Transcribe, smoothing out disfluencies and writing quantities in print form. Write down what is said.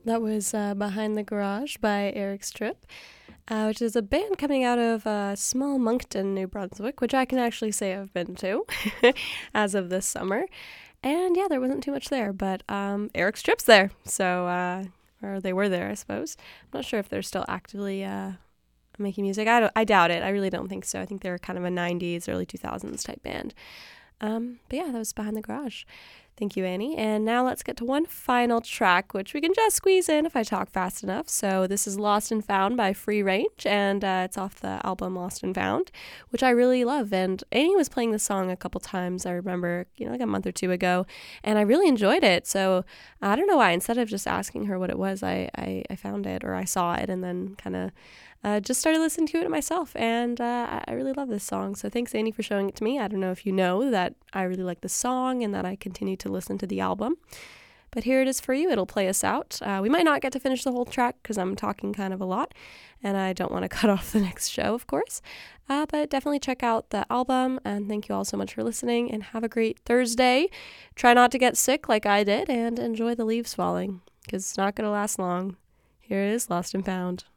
That was Behind the Garage by Eric Strip, which is a band coming out of small Moncton, New Brunswick, which I can actually say I've been to as of this summer. And yeah, there wasn't too much there, but Eric Strip's there, so, or they were there, I suppose. I'm not sure if they're still actively making music. I doubt it. I really don't think so. I think they're kind of a 90s, early 2000s type band. But yeah, that was Behind the Garage. Thank you, Annie. And now let's get to one final track, which we can just squeeze in if I talk fast enough. So this is Lost and Found by Free Range, and it's off the album Lost and Found, which I really love. And Annie was playing the song a couple times, I remember, like a month or two ago, and I really enjoyed it. So I don't know why. Instead of just asking her what it was, I found it, or I saw it, and then kind of just started listening to it myself, and I really love this song. So thanks, Annie, for showing it to me. I don't know if you know that I really like the song and that I continue to listen to the album. But here it is for you. It'll play us out. We might not get to finish the whole track because I'm talking kind of a lot, and I don't want to cut off the next show, of course. But definitely check out the album, and thank you all so much for listening, and have a great Thursday. Try not to get sick like I did, and enjoy the leaves falling because it's not going to last long. Here is Lost and Found.